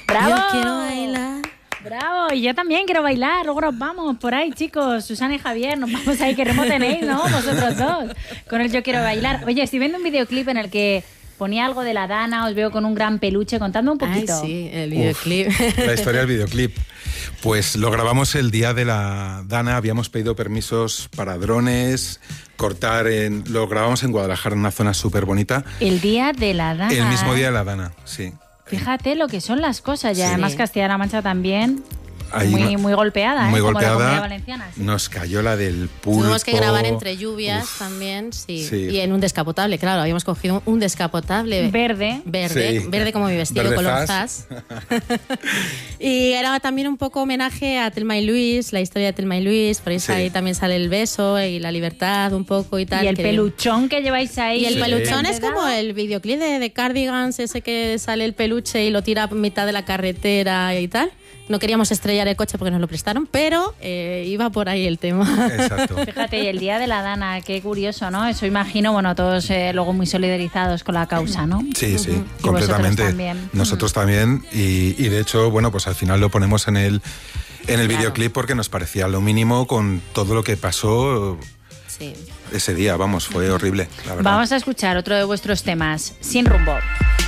¡Bravo! Yo quiero bailar. ¡Bravo! Y yo también quiero bailar. Luego nos vamos por ahí, chicos. Susana y Javier, nos vamos ahí. ¿Qué ritmo tenéis, no? Vosotros dos. Con el Yo quiero bailar. Oye, estoy viendo un videoclip en el que ponía algo de la Dana. Os veo con un gran peluche. Contadme un poquito. Ay, sí, el videoclip. La historia del videoclip. Pues lo grabamos el día de la Dana. Habíamos pedido permisos para drones, lo grabamos en Guadalajara, en una zona súper bonita. El día de la Dana. El mismo día de la Dana, sí. Fíjate lo que son las cosas. Y Sí. además Castilla-La Mancha también... Ahí Muy golpeada, muy como golpeada. la Comunidad Valenciana. Sí. Nos cayó la del pulpo. Tuvimos que grabar entre lluvias también, sí. Y en un descapotable, claro. Habíamos cogido un descapotable verde. Sí. Verde como mi vestido, Verde color zas. zas. Y era también un poco homenaje a Thelma y Luis, la historia de Thelma y Luis. Por eso ahí también sale el beso y la libertad un poco y tal. Y el peluchón que lleváis ahí. Y el peluchón es como el videoclip de Cardigans, ese que sale el peluche y lo tira a mitad de la carretera y tal. No queríamos estrellar el coche porque nos lo prestaron, pero iba por ahí el tema. Exacto. Fíjate, y el día de la Dana, qué curioso, ¿no? Eso imagino, bueno, todos luego muy solidarizados con la causa, ¿no? Sí, sí, Y completamente. vosotros también. Nosotros también. Y de hecho, bueno, pues al final lo ponemos en el videoclip porque nos parecía lo mínimo con todo lo que pasó ese día. Vamos, fue horrible, la verdad. Vamos a escuchar otro de vuestros temas, Sin Rumbo.